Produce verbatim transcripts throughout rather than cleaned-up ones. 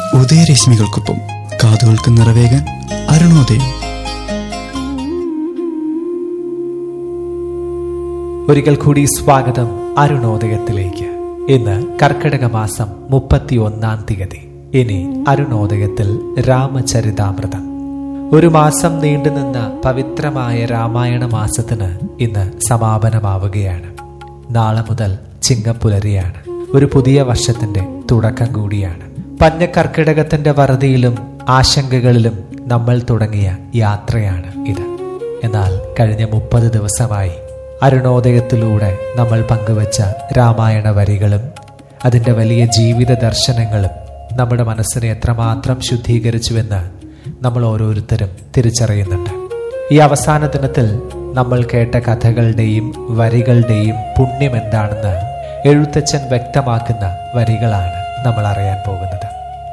ഉദയരശ്മികൾക്കൊപ്പം കാതുകൾക്ക് നിറവേകാൻ അരുണോദയം. ഒരിക്കൽ കൂടി സ്വാഗതം അരുണോദയത്തിലേക്ക്. ഇന്ന് കർക്കിടക മാസം മുപ്പത്തി ഒന്നാം തീയതി. ഇനി അരുണോദയത്തിൽ രാമചരിതാമൃതം. ഒരു മാസം നീണ്ടുനിന്ന പവിത്രമായ രാമായണ മാസത്തിന് ഇന്ന് സമാപനമാവുകയാണ്. നാളെ മുതൽ ചിങ്ങപ്പുലരിയാണ്. ഒരു പുതിയ വർഷത്തിന്റെ തുടക്കം കൂടിയാണ്. പഞ്ഞക്കർക്കിടകത്തിന്റെ വറുതിയിലും ആശങ്കകളിലും നമ്മൾ തുടങ്ങിയ യാത്രയാണ് ഇത്. എന്നാൽ കഴിഞ്ഞ മുപ്പത് ദിവസമായി അരുണോദയത്തിലൂടെ നമ്മൾ പങ്കുവച്ച രാമായണ വരികളും അതിൻ്റെ വലിയ ജീവിത ദർശനങ്ങളും നമ്മുടെ മനസ്സിനെ എത്രമാത്രം ശുദ്ധീകരിച്ചുവെന്ന് നമ്മൾ ഓരോരുത്തരും തിരിച്ചറിയുന്നുണ്ട്. ഈ അവസാന ദിനത്തിൽ നമ്മൾ കേട്ട കഥകളുടെയും വരികളുടെയും പുണ്യം എന്താണെന്ന് എഴുത്തച്ഛൻ വ്യക്തമാക്കുന്ന വരികളാണ് നമ്മൾ അറിയാൻ പോകുന്നത്.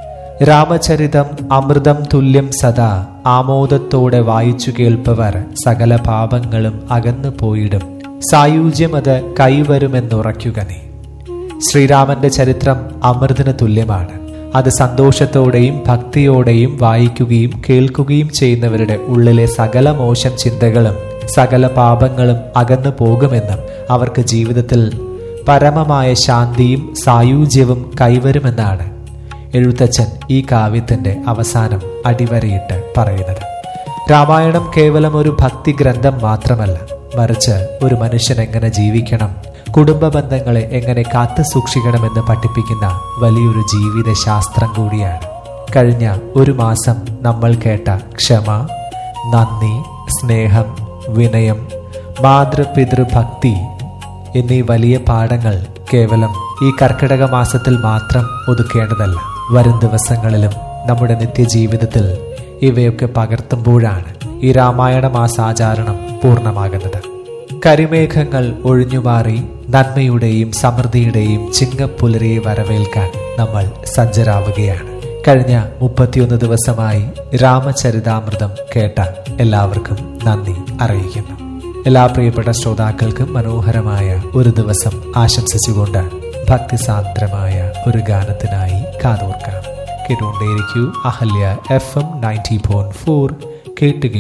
രാമചരിതം അമൃതം തുല്യം സദാ ആമോദത്തോടെ വായിച്ചു കേൾപ്പവർ സകല പാപങ്ങളും അകന്നു പോയിടും സായുജ്യമത് കൈവരുമെന്നുറയ്ക്കുക നീ. ശ്രീരാമന്റെ ചരിത്രം അമൃതിന് തുല്യമാണ്. അത് സന്തോഷത്തോടെയും ഭക്തിയോടെയും വായിക്കുകയും കേൾക്കുകയും ചെയ്യുന്നവരുടെ ഉള്ളിലെ സകല മോശം ചിന്തകളും സകല പാപങ്ങളും അകന്നു പോകുമെന്നും അവർക്ക് ജീവിതത്തിൽ പരമമായ ശാന്തിയും സായുജ്യവും കൈവരുമെന്നാണ് എഴുത്തച്ഛൻ ഈ കാവ്യത്തിന്റെ അവസാനം അടിവരയിട്ട് പറയുന്നത്. രാമായണം കേവലം ഒരു ഭക്തി ഗ്രന്ഥം മാത്രമല്ല, മറിച്ച് ഒരു മനുഷ്യൻ എങ്ങനെ ജീവിക്കണം, കുടുംബ ബന്ധങ്ങളെ എങ്ങനെ കാത്തു സൂക്ഷിക്കണമെന്ന് പഠിപ്പിക്കുന്ന വലിയൊരു ജീവിത ശാസ്ത്രം കൂടിയാണ്. കഴിഞ്ഞ ഒരു മാസം നമ്മൾ കേട്ട ക്ഷമ, നന്ദി, സ്നേഹം, വിനയം, മാതൃപിതൃഭക്തി എന്നീ വലിയ പാഠങ്ങൾ കേവലം ഈ കർക്കിടക മാസത്തിൽ മാത്രം ഒതുക്കേണ്ടതല്ല. വരും ദിവസങ്ങളിലും നമ്മുടെ നിത്യജീവിതത്തിൽ ഇവയൊക്കെ പകർത്തുമ്പോഴാണ് ഈ രാമായണ മാസാചാരണം പൂർണ്ണമാകുന്നത്. കരിമേഘങ്ങൾ ഒഴിഞ്ഞുമാറി നന്മയുടെയും സമൃദ്ധിയുടെയും ചിങ്ങപ്പുലരിയെ വരവേൽക്കാൻ നമ്മൾ സജ്ജരാവുകയാണ്. കഴിഞ്ഞ മുപ്പത്തിയൊന്ന് ദിവസമായി രാമചരിതാമൃതം കേട്ട എല്ലാവർക്കും നന്ദി അറിയിക്കുന്നു. എല്ലാ പ്രിയപ്പെട്ട ശ്രോതാക്കൾക്കും മനോഹരമായ ഒരു ദിവസം ആശംസിച്ചുകൊണ്ട് ഭക്തിസാന്ദ്രമായ ഒരു ഗാനത്തിനായി കാതോർക്കാം. കേട്ടുകൊണ്ടേയിരിക്കൂ Ahalya F M ninety point four. കേട്ടുക